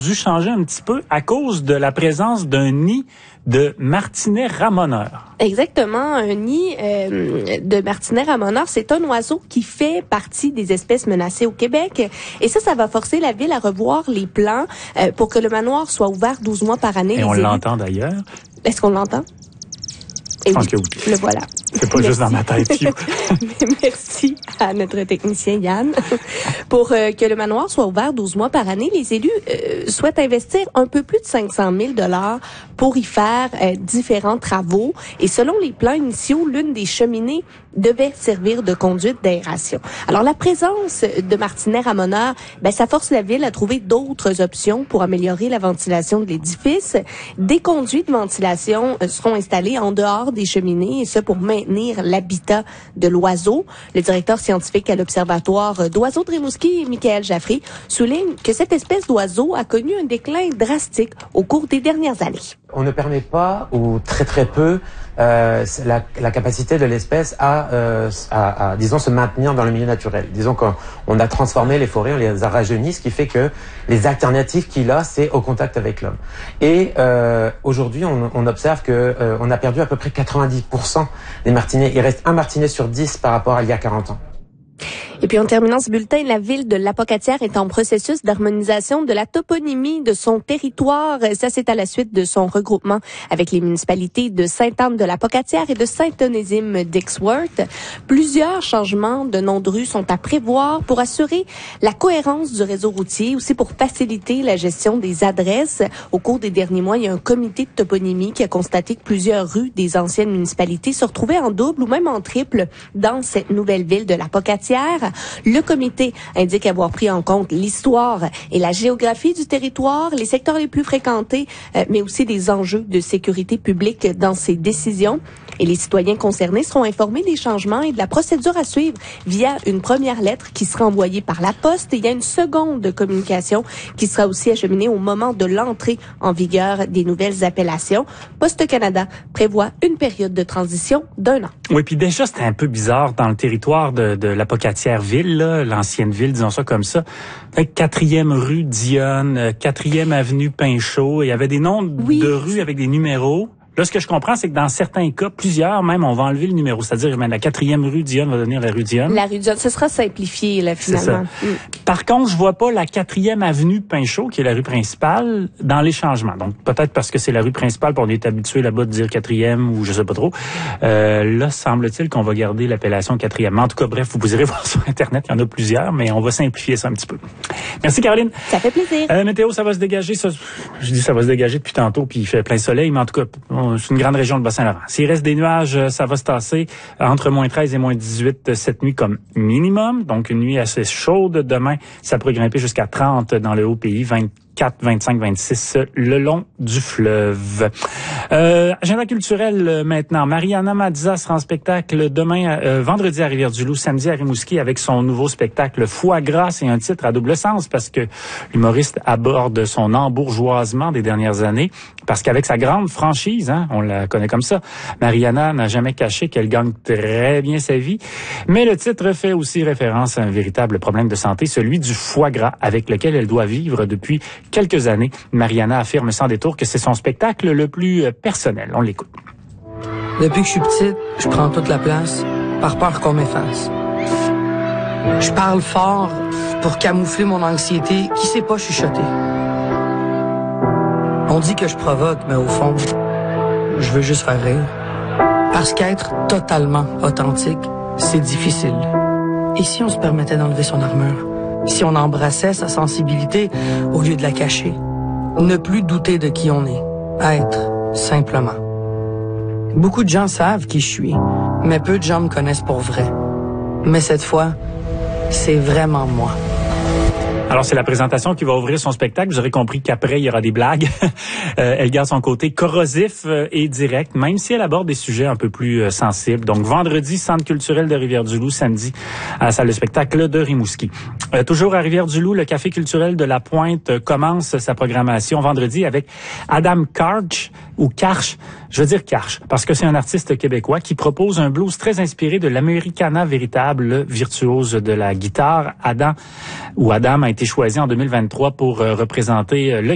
Dû changer un petit peu à cause de la présence d'un nid de martinet ramoneur. Exactement, un nid de martinet ramoneur, c'est un oiseau qui fait partie des espèces menacées au Québec. Et ça va forcer la ville à revoir les plans pour que le manoir soit ouvert 12 mois par année. Et on l'entend d'ailleurs. Est-ce qu'on l'entend? Je pense que oui. Le voilà. C'est pas juste dans ma tête. Merci à notre technicien Yann. Pour que le manoir soit ouvert 12 mois par année, les élus souhaitent investir un peu plus de 500 000 $ pour y faire différents travaux. Et selon les plans initiaux, l'une des cheminées devait servir de conduite d'aération. Alors, la présence de martinets ramoneurs, ça force la ville à trouver d'autres options pour améliorer la ventilation de l'édifice. Des conduits de ventilation seront installés en dehors des cheminées, et ce pour maintenir l'habitat de l'oiseau. Le directeur scientifique à l'Observatoire d'oiseaux de Rimouski, Michael Jaffry, souligne que cette espèce d'oiseau a connu un déclin drastique au cours des dernières années. On ne permet pas, ou très peu, la capacité de l'espèce à disons, se maintenir dans le milieu naturel. Disons qu'on a transformé les forêts, on les a rajeunis, ce qui fait que les alternatives qu'il a, c'est au contact avec l'homme. Et aujourd'hui, on observe que on a perdu à peu près 90% des martinets. Il reste un martinet sur 10 par rapport à il y a 40 ans. Et puis en terminant ce bulletin, la ville de Lapocatière est en processus d'harmonisation de la toponymie de son territoire. Ça, c'est à la suite de son regroupement avec les municipalités de Sainte-Anne-de-Lapocatière et de Saint-Onésime-Dixworth. Plusieurs changements de noms de rues sont à prévoir pour assurer la cohérence du réseau routier, aussi pour faciliter la gestion des adresses. Au cours des derniers mois, il y a un comité de toponymie qui a constaté que plusieurs rues des anciennes municipalités se retrouvaient en double ou même en triple dans cette nouvelle ville de Lapocatière. Le comité indique avoir pris en compte l'histoire et la géographie du territoire, les secteurs les plus fréquentés, mais aussi des enjeux de sécurité publique dans ses décisions. Et les citoyens concernés seront informés des changements et de la procédure à suivre via une première lettre qui sera envoyée par la poste. Et il y a une seconde communication qui sera aussi acheminée au moment de l'entrée en vigueur des nouvelles appellations. Poste Canada prévoit une période de transition d'1 an. Oui, puis déjà, c'était un peu bizarre dans le territoire de Lapocatière-Ville, l'ancienne ville, disons ça comme ça. 4e rue Dionne, 4e avenue Pinchot. Il y avait des noms de rues avec des numéros. Là, ce que je comprends, c'est que dans certains cas, plusieurs même, on va enlever le numéro. C'est-à-dire, la 4e rue Dionne va devenir la rue Dionne. La rue Dionne, ce sera simplifié, là, finalement. Par contre, je vois pas la 4e avenue Pinchot, qui est la rue principale, dans les changements. Donc, peut-être parce que c'est la rue principale, puis on est habitué là-bas de dire 4e ou je sais pas trop. Là, semble-t-il qu'on va garder l'appellation 4e. En tout cas, bref, vous irez voir sur Internet, il y en a plusieurs, mais on va simplifier ça un petit peu. Merci, Caroline. Ça fait plaisir. Météo, ça va se dégager. Ça, je dis ça va se dégager depuis tantôt, puis il fait plein soleil, mais en tout cas, c'est une grande région de Bas-Saint-Laurent. S'il reste des nuages, ça va se tasser entre moins 13 et moins 18 cette nuit comme minimum. Donc, une nuit assez chaude. Demain, ça pourrait grimper jusqu'à 30 dans le haut pays, 24, 25, 26 le long du fleuve. Agenda culturel maintenant. Mariana Mazza sera en spectacle demain, vendredi à Rivière-du-Loup, samedi à Rimouski avec son nouveau spectacle Foie gras. C'est un titre à double sens parce que l'humoriste aborde son embourgeoisement des dernières années. Parce qu'avec sa grande franchise, on la connaît comme ça, Mariana n'a jamais caché qu'elle gagne très bien sa vie. Mais le titre fait aussi référence à un véritable problème de santé, celui du foie gras, avec lequel elle doit vivre depuis quelques années. Mariana affirme sans détour que c'est son spectacle le plus personnel. On l'écoute. Depuis que je suis petite, je prends toute la place par peur qu'on m'efface. Je parle fort pour camoufler mon anxiété qui sait pas chuchoter. On dit que je provoque, mais au fond, je veux juste faire rire. Parce qu'être totalement authentique, c'est difficile. Et si on se permettait d'enlever son armure? Si on embrassait sa sensibilité au lieu de la cacher? Ne plus douter de qui on est. Être, simplement. Beaucoup de gens savent qui je suis, mais peu de gens me connaissent pour vrai. Mais cette fois, c'est vraiment moi. Alors, c'est la présentation qui va ouvrir son spectacle. Vous aurez compris qu'après, il y aura des blagues. Elle garde son côté corrosif et direct, même si elle aborde des sujets un peu plus sensibles. Donc, vendredi, Centre culturel de Rivière-du-Loup, samedi, à la salle de spectacle de Rimouski. Toujours à Rivière-du-Loup, le Café culturel de la Pointe commence sa programmation vendredi avec Adam Karch, ou Karch, je veux dire Karch, parce que c'est un artiste québécois qui propose un blues très inspiré de l'Americana véritable, virtuose de la guitare. Adam a été choisi en 2023 pour représenter le